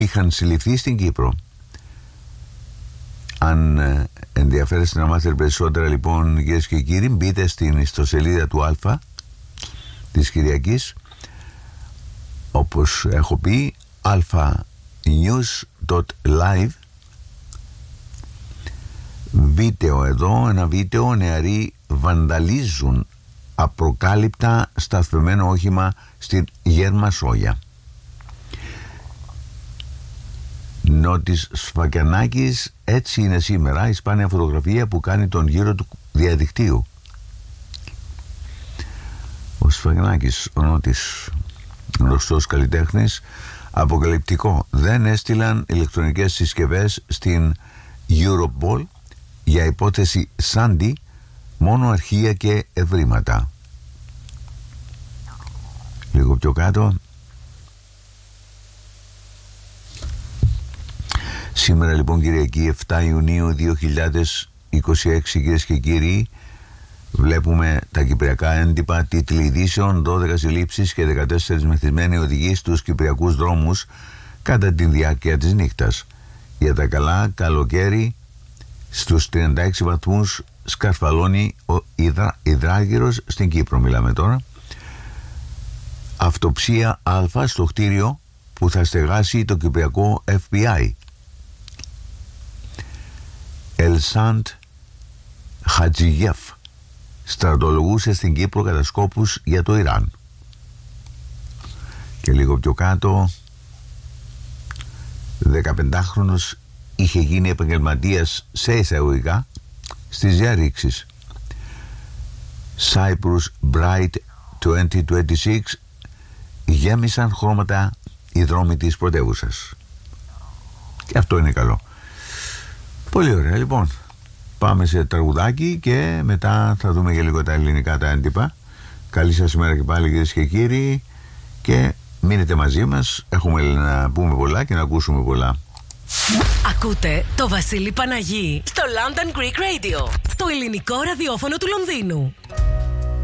είχαν συλληφθεί στην Κύπρο. Αν ενδιαφέρεστε να μάθετε περισσότερα, λοιπόν, κυρίες και κύριοι, μπείτε στην ιστοσελίδα του Α της Κυριακής, όπως έχω πει, alphanews.live. Βίντεο εδώ, ένα βίντεο: νεαροί βανταλίζουν απροκάλυπτα σταθμευμένο όχημα στην Γερμασόγια. Νότης Σφακιανάκης, έτσι είναι σήμερα η σπάνια φωτογραφία που κάνει τον γύρο του διαδικτύου. Ο Σφακιανάκης, ο Νότης, γνωστός καλλιτέχνης, αποκαλυπτικό: δεν έστειλαν ηλεκτρονικές συσκευές στην Europol για υπόθεση Σάντι, μόνο αρχεία και ευρήματα. Λίγο πιο κάτω. Σήμερα, λοιπόν, Κυριακή 7 Ιουνίου 2026, κυρίες και κύριοι, βλέπουμε τα κυπριακά έντυπα, τίτλοι ειδήσεων: 12 συλλήψεις και 14 μεθυσμένοι οδηγοί στους κυπριακούς δρόμους κατά τη διάρκεια της νύχτας. Για τα καλά, καλοκαίρι, στους 36 βαθμούς σκαρφαλώνει ο υδράργυρος στην Κύπρο. Μιλάμε τώρα. Αυτοψία Α στο κτίριο που θα στεγάσει το κυπριακό FBI. Ελσάντ Χατζιγέφ στρατολογούσε στην Κύπρο κατά σκόπους για το Ιράν. Και λίγο πιο κάτω, 15χρονος είχε γίνει επαγγελματίας σε εισαγωγικά στις διαρρήξεις. Cyprus Bright 2026, γέμισαν χρώματα οι δρόμοι της πρωτεύουσας. Και αυτό είναι καλό. Πολύ ωραία, λοιπόν. Πάμε σε τραγουδάκι και μετά θα δούμε για λίγο τα ελληνικά τα έντυπα. Καλή σας ημέρα και πάλι, κυρίες και κύριοι, και μείνετε μαζί μας. Έχουμε να πούμε πολλά και να ακούσουμε πολλά. Ακούτε το Βασίλη Παναγί στο London Greek Radio, το ελληνικό ραδιόφωνο του Λονδίνου.